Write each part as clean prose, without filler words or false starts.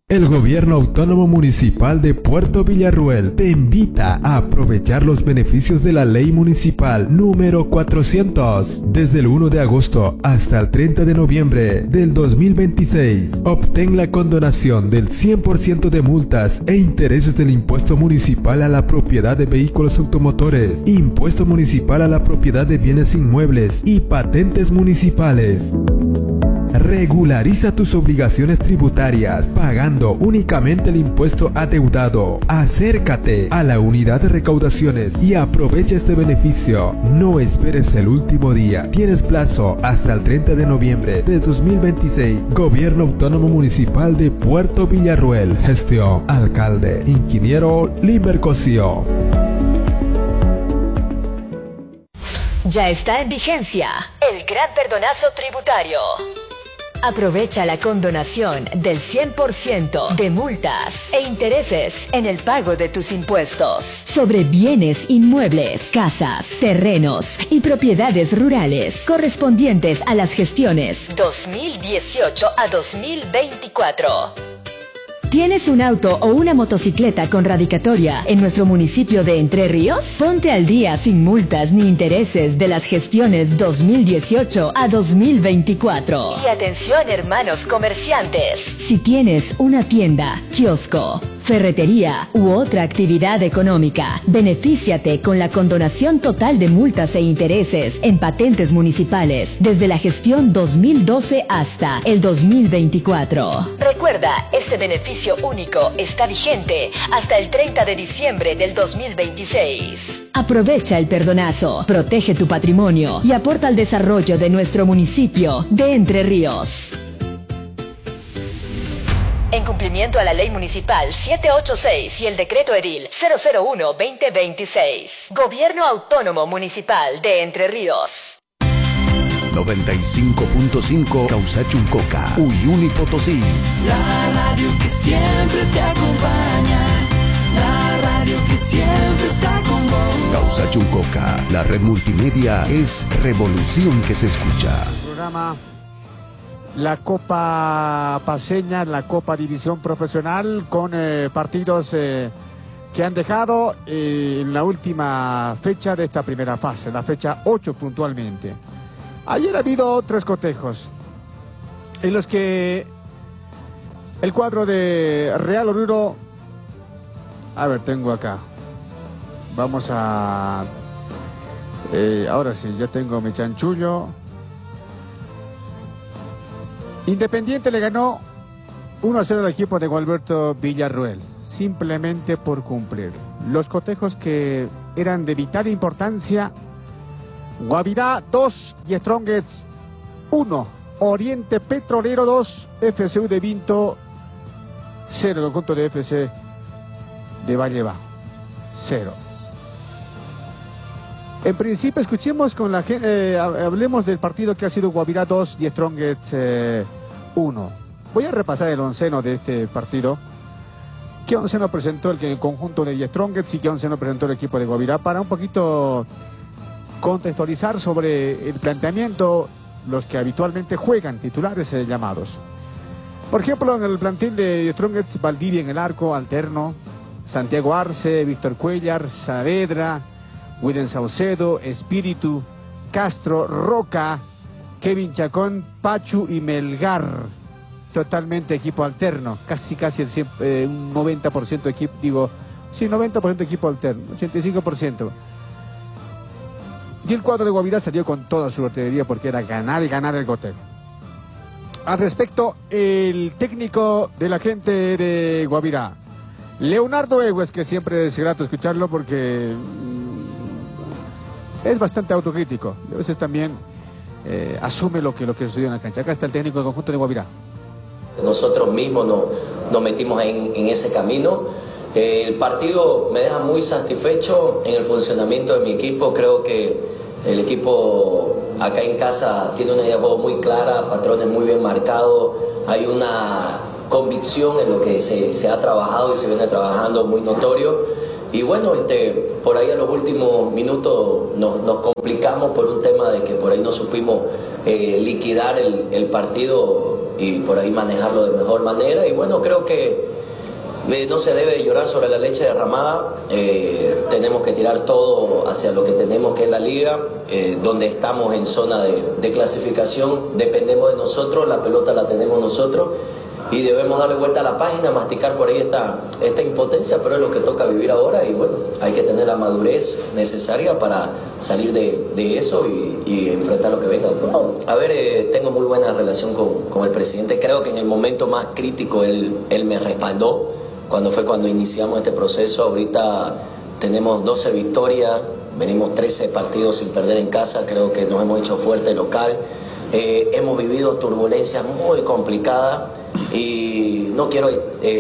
El Gobierno Autónomo Municipal de Puerto Villarruel te invita a aprovechar los beneficios de la Ley Municipal número 400. Desde el 1 de agosto hasta el 30 de noviembre del 2026, obtén la condonación del 100% de multas e intereses del impuesto municipal a la propiedad de vehículos automotores, impuesto municipal a la propiedad de bienes inmuebles y patentes municipales. Regulariza tus obligaciones tributarias pagando únicamente el impuesto adeudado. Acércate a la unidad de recaudaciones y aprovecha este beneficio. No esperes el último día. Tienes plazo hasta el 30 de noviembre de 2026. Gobierno Autónomo Municipal de Puerto Villarruel. Gestión: Alcalde, Ingeniero Limber Cosío. Ya está en vigencia el gran perdonazo tributario. Aprovecha la condonación del 100% de multas e intereses en el pago de tus impuestos sobre bienes inmuebles, casas, terrenos y propiedades rurales correspondientes a las gestiones 2018 a 2024. ¿Tienes un auto o una motocicleta con radicatoria en nuestro municipio de Entre Ríos? Ponte al día sin multas ni intereses de las gestiones 2018 a 2024. Y atención, hermanos comerciantes. Si tienes una tienda, kiosco, ferretería u otra actividad económica, benefíciate con la condonación total de multas e intereses en patentes municipales desde la gestión 2012 hasta el 2024. Recuerda, este beneficio único está vigente hasta el 30 de diciembre del 2026. Aprovecha el perdonazo, protege tu patrimonio y aporta al desarrollo de nuestro municipio de Entre Ríos. En cumplimiento a la Ley Municipal 786 y el Decreto Edil 001-2026. Gobierno Autónomo Municipal de Entre Ríos. 95.5 Causachuncoca, Uyuni Potosí. La radio que siempre te acompaña. La radio que siempre está con vos. Causachuncoca, la red multimedia es revolución que se escucha. Programa la Copa Paceña, la Copa División Profesional, con partidos que han dejado en la última fecha de esta primera fase, la fecha 8 puntualmente. Ayer ha habido 3 cotejos en los que el cuadro de Real Oruro, a ver, tengo acá, vamos a, ahora sí, ya tengo mi chanchullo. Independiente le ganó 1-0 al equipo de Gualberto Villarruel, simplemente por cumplir. Los cotejos que eran de vital importancia: Guavirá 2 y Strongets 1, Oriente Petrolero 2, FCU de Vinto 0, el conjunto de FC de Valle Bajo 0. En principio, escuchemos con la gente, hablemos del partido que ha sido Guavirá 2 y Strongets 1. Voy a repasar el onceno de este partido. ¿Qué onceno presentó el conjunto de Strongets y qué onceno presentó el equipo de Guavirá? Para un poquito contextualizar sobre el planteamiento, los que habitualmente juegan, titulares llamados. Por ejemplo, en el plantel de Strongets, Valdivia en el arco, alterno, Santiago Arce, Víctor Cuellar, Saavedra, William Saucedo, Espíritu, Castro, Roca, Kevin Chacón, Pachu y Melgar. Totalmente equipo alterno, casi el un 90% equipo, digo, sí, 90% equipo alterno, 85%. Y el cuadro de Guavirá salió con toda su artillería porque era ganar y ganar el cotejo. Al respecto, el técnico de la gente de Guavirá, Leonardo Egues, que siempre es grato escucharlo porque es bastante autocrítico. A veces también asume lo que sucedió en la cancha. Acá está el técnico del conjunto de Guavirá. Nosotros mismos nos metimos en ese camino. El partido me deja muy satisfecho en el funcionamiento de mi equipo. Creo que el equipo acá en casa tiene una idea de juego muy clara, patrones muy bien marcados. Hay una convicción en lo que se ha trabajado y se viene trabajando muy notorio. Y bueno, por ahí a los últimos minutos nos complicamos por un tema de que por ahí no supimos liquidar el partido y por ahí manejarlo de mejor manera. Y bueno, creo que no se debe llorar sobre la leche derramada. Tenemos que tirar todo hacia lo que tenemos, que es la liga, donde estamos en zona de clasificación, dependemos de nosotros, la pelota la tenemos nosotros y debemos darle vuelta a la página, masticar por ahí esta impotencia, pero es lo que toca vivir ahora y bueno, hay que tener la madurez necesaria para salir de eso y enfrentar lo que venga. A ver, tengo muy buena relación con el presidente, creo que en el momento más crítico él me respaldó, cuando iniciamos este proceso. Ahorita tenemos 12 victorias, venimos 13 partidos sin perder en casa, creo que nos hemos hecho fuerte local. Hemos vivido turbulencias muy complicadas y no quiero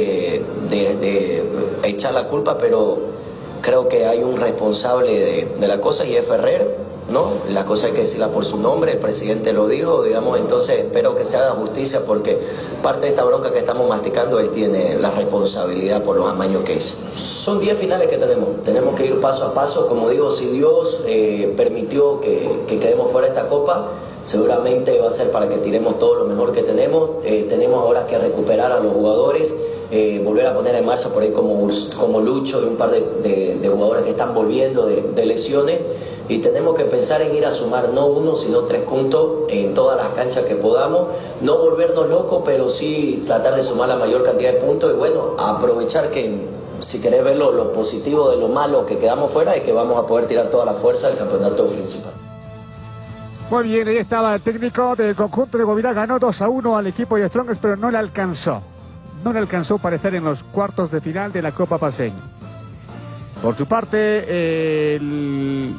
echar la culpa, pero creo que hay un responsable de la cosa y es Ferrer, ¿no? La cosa hay que decirla por su nombre, el presidente lo dijo, digamos, entonces espero que se haga justicia porque parte de esta bronca que estamos masticando, él tiene la responsabilidad por los amaños que hizo. Son 10 finales que tenemos que ir paso a paso, como digo, si Dios permitió que quedemos fuera de esta copa, seguramente va a ser para que tiremos todo lo mejor que tenemos. Tenemos ahora que recuperar a los jugadores, volver a poner en marcha por ahí como Lucho y un par de jugadores que están volviendo de lesiones, y tenemos que pensar en ir a sumar no 1 sino 3 puntos en todas las canchas que podamos, no volvernos locos, pero sí tratar de sumar la mayor cantidad de puntos y bueno, aprovechar que si querés ver lo positivo de lo malo que quedamos fuera es que vamos a poder tirar toda la fuerza del campeonato principal. Muy bien, ahí estaba el técnico del conjunto de Guavirá, ganó 2-1 al equipo de Strongest, pero no le alcanzó. No le alcanzó para estar en los cuartos de final de la Copa Paceña. Por su parte, el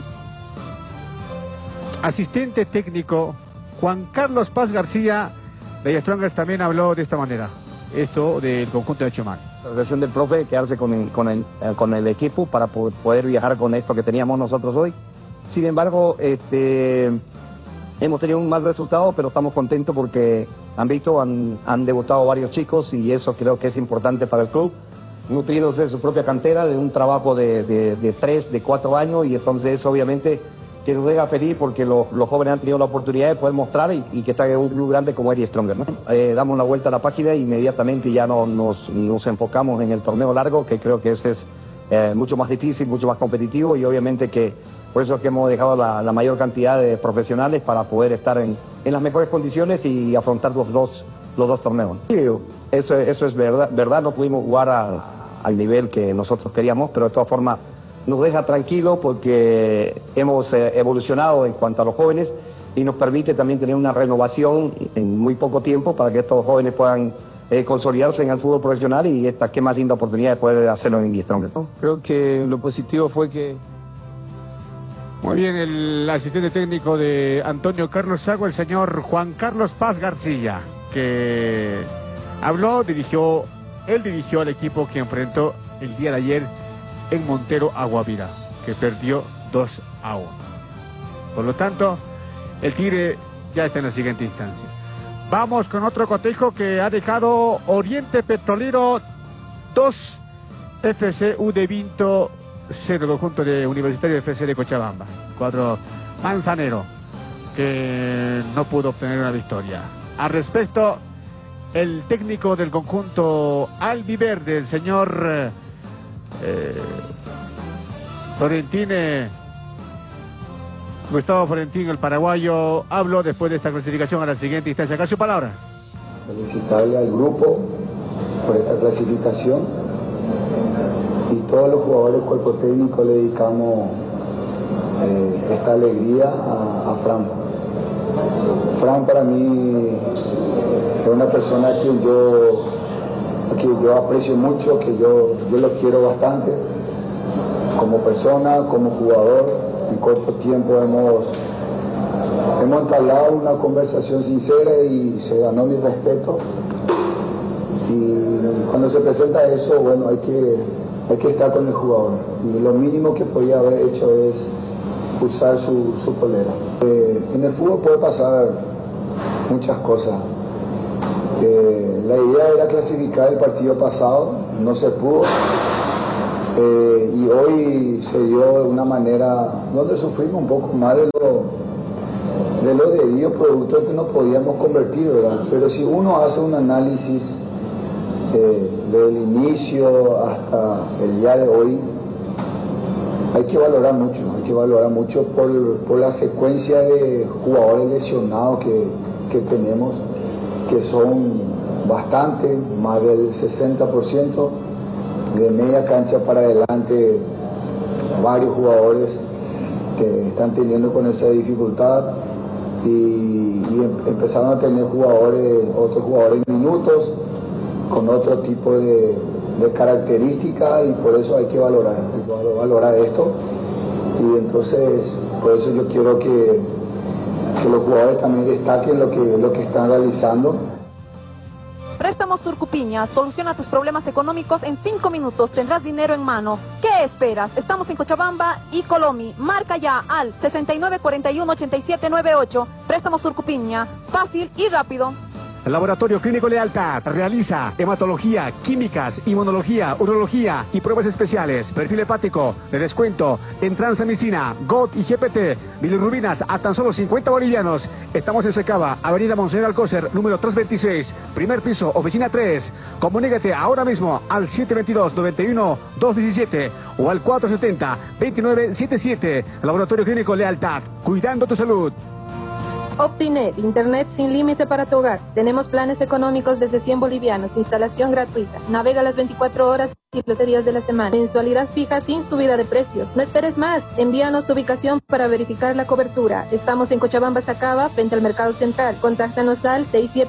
asistente técnico Juan Carlos Paz García de Strongest también habló de esta manera. Esto del conjunto de Chumán. La decisión del profe, quedarse con el equipo para poder viajar con esto que teníamos nosotros hoy. Sin embargo, hemos tenido un mal resultado, pero estamos contentos porque han debutado varios chicos y eso creo que es importante para el club, nutriéndose de su propia cantera, de un trabajo de 3, de 4 años, y entonces eso obviamente que nos deja feliz porque los jóvenes han tenido la oportunidad de poder mostrar y que está en un club grande como Eddie Stronger, ¿no? Damos una vuelta a la página e inmediatamente ya nos enfocamos en el torneo largo, que creo que ese es mucho más difícil, mucho más competitivo, y obviamente que por eso es que hemos dejado la mayor cantidad de profesionales para poder estar en las mejores condiciones y afrontar los dos torneos. Sí, eso es verdad, no pudimos jugar al nivel que nosotros queríamos, pero de todas formas nos deja tranquilos porque hemos evolucionado en cuanto a los jóvenes y nos permite también tener una renovación en muy poco tiempo para que estos jóvenes puedan consolidarse en el fútbol profesional, y qué más linda oportunidad de poder hacerlo en Eddie Stronger. Creo que lo positivo fue que... Muy bien, el asistente técnico de Antonio Carlos Sago, el señor Juan Carlos Paz García, que habló, dirigió al equipo que enfrentó el día de ayer en Montero a Guavirá, que perdió 2-1. Por lo tanto, el Tigre ya está en la siguiente instancia. Vamos con otro cotejo que ha dejado Oriente Petrolero 2, FCU de Vinto 0, conjunto de Universitario FC de Cochabamba. Cuadro manzanero que no pudo obtener una victoria. Al respecto, el técnico del conjunto albiverde, el señor Gustavo Florentino, el paraguayo, habló después de esta clasificación a la siguiente instancia. Acá su palabra. Felicitarle al grupo por esta clasificación y todos los jugadores, cuerpo técnico, le dedicamos esta alegría a Fran. Fran para mí es una persona que yo aprecio mucho, que yo lo quiero bastante como persona, como jugador. En corto tiempo hemos entablado una conversación sincera y se ganó mi respeto, y cuando se presenta eso, bueno, hay que estar con el jugador, y lo mínimo que podía haber hecho es pulsar su polera. En el fútbol puede pasar muchas cosas. La idea era clasificar el partido pasado, no se pudo, y hoy se dio de una manera donde sufrimos un poco más de de lo debido, producto que no podíamos convertir, ¿verdad? Pero si uno hace un análisis del inicio hasta el día de hoy, hay que valorar mucho por la secuencia de jugadores lesionados que tenemos, que son bastante, más del 60%, de media cancha para adelante, varios jugadores que están teniendo con esa dificultad y empezaron a tener otros jugadores minutos con otro tipo de características, y por eso hay que valorar esto. Y entonces por eso yo quiero que los jugadores también destaquen lo que están realizando. Préstamos Surcupiña, soluciona tus problemas económicos en 5 minutos, tendrás dinero en mano. ¿Qué esperas? Estamos en Cochabamba y Colomi. Marca ya al 6941-8798. Préstamos Surcupiña, fácil y rápido. El Laboratorio Clínico Lealtad realiza hematología, químicas, inmunología, urología y pruebas especiales. Perfil hepático de descuento en transamicina, GOT y GPT. Bilirrubinas a tan solo 50 bolivianos. Estamos en Secaba, Avenida Monseñor Alcócer, número 326, primer piso, oficina 3. Comunícate ahora mismo al 722-91-217 o al 470-2977. Laboratorio Clínico Lealtad, cuidando tu salud. Optinet, internet sin límite para tu hogar. Tenemos planes económicos desde 100 bolivianos, instalación gratuita. Navega las 24 horas y los días de la semana. Mensualidad fija sin subida de precios. No esperes más. Envíanos tu ubicación para verificar la cobertura. Estamos en Cochabamba, Sacaba, frente al Mercado Central. Contáctanos al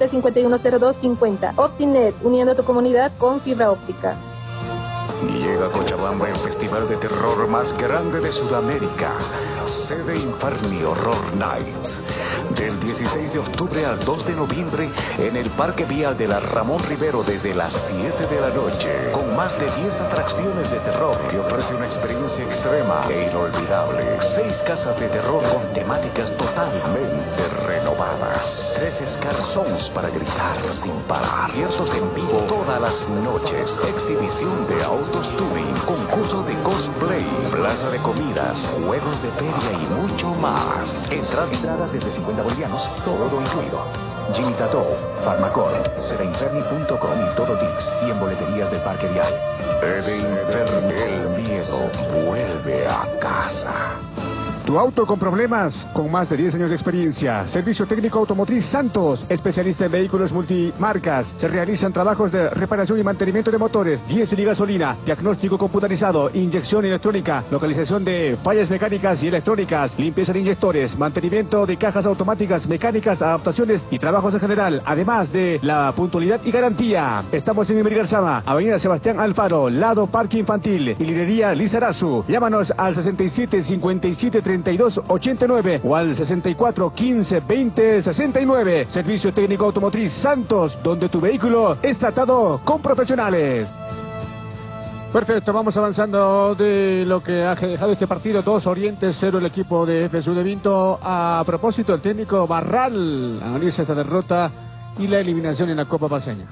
67510250. Optinet, uniendo tu comunidad con fibra óptica. Llega a Cochabamba el festival de terror más grande de Sudamérica, Sede Inferni Horror Nights, del 16 de octubre al 2 de noviembre en el Parque Vial de la Ramón Rivero desde las 7 de la noche, con más de 10 atracciones de terror que ofrece una experiencia extrema e inolvidable. 6 casas de terror con temáticas totalmente renovadas, 3 scare zones para gritar sin parar, conciertos en vivo todas las noches, exhibición de autos tubing, concurso de cosplay, plaza de comidas, juegos de feria y mucho más. Entradas desde 50 bolivianos, todo incluido. Jimmy Tato, Farmacor, sedeinferni.com y Todo Dix, y en boleterías del Parque Vial. Sede Inferni, el miedo vuelve a casa. Tu auto con problemas, con más de 10 años de experiencia. Servicio Técnico Automotriz Santos, especialista en vehículos multimarcas. Se realizan trabajos de reparación y mantenimiento de motores, diésel y gasolina, diagnóstico computarizado, inyección electrónica, localización de fallas mecánicas y electrónicas, limpieza de inyectores, mantenimiento de cajas automáticas, mecánicas, adaptaciones y trabajos en general, además de la puntualidad y garantía. Estamos en Imerigarzama, Avenida Sebastián Alfaro, lado Parque Infantil y Librería Lizarazu. Llámanos al 67 57 32 89 o al 64 15 20 69. Servicio Técnico Automotriz Santos, donde tu vehículo es tratado con profesionales. Perfecto, vamos avanzando de lo que ha dejado este partido. 2 Oriente, 0 el equipo de FSU de Vinto. A propósito, el técnico Barral analiza esta derrota y la eliminación en la Copa Paceña.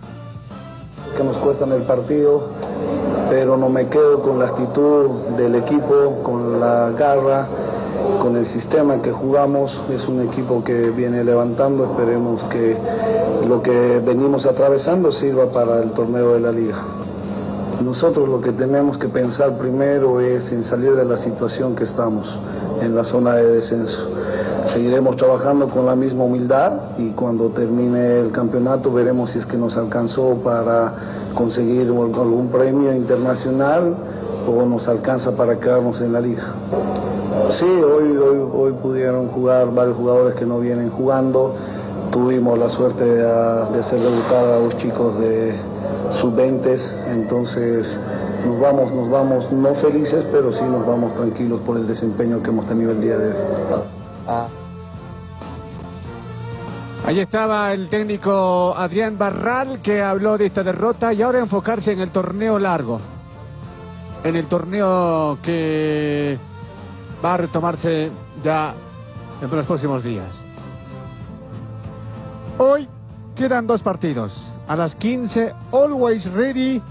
Que nos cuesta en el partido, pero no me quedo con la actitud del equipo, con la garra, con el sistema que jugamos. Es un equipo que viene levantando. Esperemos que lo que venimos atravesando sirva para el torneo de la liga. Nosotros lo que tenemos que pensar primero es en salir de la situación que estamos, en la zona de descenso. Seguiremos trabajando con la misma humildad y cuando termine el campeonato veremos si es que nos alcanzó para conseguir algún premio internacional o nos alcanza para quedarnos en la liga. Sí, hoy pudieron jugar varios jugadores que no vienen jugando. Tuvimos la suerte de hacer debutar a los chicos de sub-20, entonces nos vamos no felices, pero sí nos vamos tranquilos por el desempeño que hemos tenido el día de hoy. Ahí estaba el técnico Adrián Barral, que habló de esta derrota y ahora enfocarse en el torneo largo, en el torneo que va a retomarse ya en los próximos días. Hoy quedan 2 partidos. A las 15, Always Ready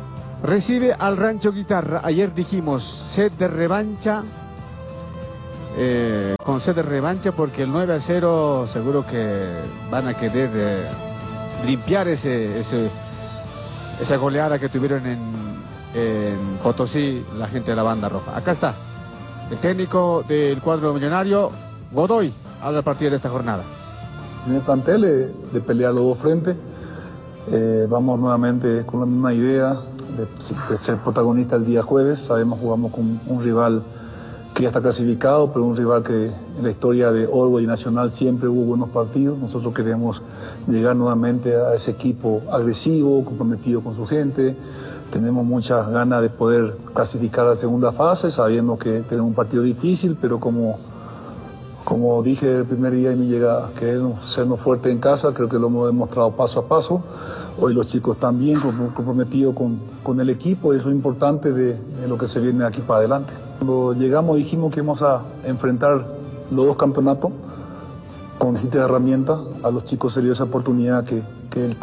recibe al Rancho Guitarra. Ayer dijimos, sed de revancha. con sed de revancha, porque el 9-0 seguro que van a querer limpiar esa goleada que tuvieron en Potosí la gente de la banda roja. Acá está el técnico del cuadro millonario, Godoy, habla a partir de esta jornada. En el plantel de pelear los dos frentes, vamos nuevamente con la misma idea de ser protagonista el día jueves. Sabemos que jugamos con un rival que ya está clasificado, pero un rival que en la historia de Orwell y Nacional siempre hubo buenos partidos. Nosotros queremos llegar nuevamente a ese equipo agresivo, comprometido con su gente. Tenemos muchas ganas de poder clasificar a la segunda fase, sabiendo que tenemos un partido difícil, pero como dije el primer día de mi llegada, queremos sernos fuertes en casa. Creo que lo hemos demostrado paso a paso. Hoy los chicos están bien comprometidos con el equipo, y eso es importante de lo que se viene aquí para adelante. Cuando llegamos dijimos que íbamos a enfrentar los dos campeonatos con distintas herramientas. A los chicos se dio esa oportunidad que el